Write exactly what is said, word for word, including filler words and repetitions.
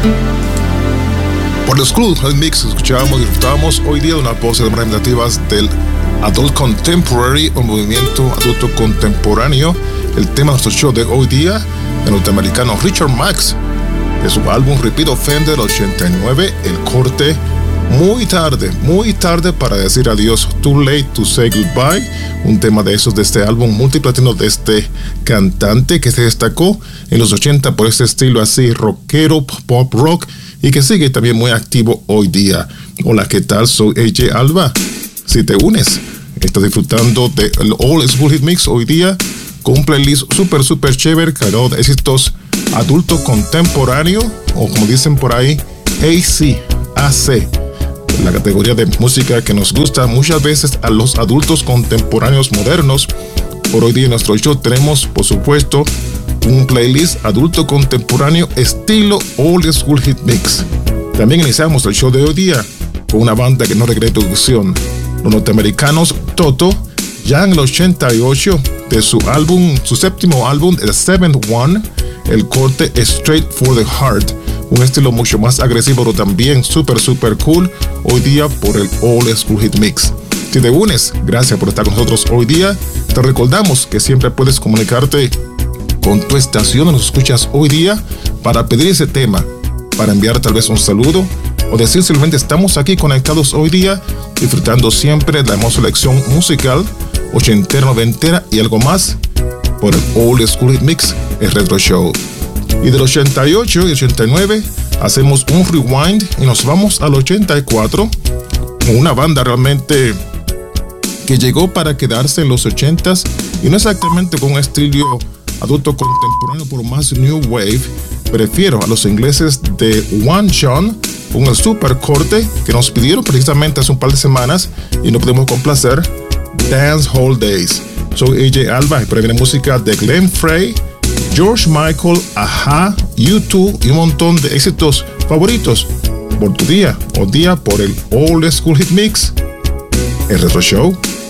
Por los Club Mix escuchábamos y disfrutábamos hoy día de unas voces representativas del Adult Contemporary o movimiento adulto contemporáneo. El tema de nuestro show de hoy día, el norteamericano Richard Marx, de su álbum Repeat Offender ochenta y nueve, el corte Muy tarde, muy tarde para decir adiós, Too Late to Say Goodbye, un tema de esos de este álbum multiplatino de este cantante que se destacó en los ochenta por este estilo así rockero, pop rock, y que sigue también muy activo hoy día. Hola, ¿qué tal? Soy A J Alba. Si te unes, estás disfrutando de el All School Hit Mix hoy día con un playlist súper, súper chévere, cargado de éxitos adulto contemporáneo, o como dicen por ahí, A C, A C. La categoría de música que nos gusta muchas veces a los adultos contemporáneos modernos. Por hoy día en nuestro show tenemos, por supuesto, un playlist adulto contemporáneo estilo Old School Hit Mix. También iniciamos el show de hoy día con una banda que no requiere introducción, los norteamericanos Toto, ya en el ochenta y ocho, de su álbum, su séptimo álbum, The Seventh One, el corte Straight for the Heart, un estilo mucho más agresivo, pero también súper, súper cool, hoy día por el Old School Hit Mix. Si te unes, gracias por estar con nosotros hoy día. Te recordamos que siempre puedes comunicarte con tu estación, nos escuchas hoy día, para pedir ese tema, para enviar tal vez un saludo, o decir simplemente estamos aquí conectados hoy día, disfrutando siempre de la hermosa selección musical, ochentera, noventera y algo más, por el Old School Hit Mix, el Retro Show. Y del ochenta y ocho y ochenta y nueve hacemos un rewind y nos vamos al ochenta y cuatro, con una banda realmente que llegó para quedarse en los ochentas, y no exactamente con un estilo adulto contemporáneo, por más new wave. Prefiero a los ingleses de One Sean con el super corte que nos pidieron precisamente hace un par de semanas y no pudimos complacer, Dance Hall Days. Soy A J Alba y previene música de Glenn Frey, George Michael, A-ha, U dos y un montón de éxitos favoritos por tu día o día por el Old School Hit Mix, el Retro Show.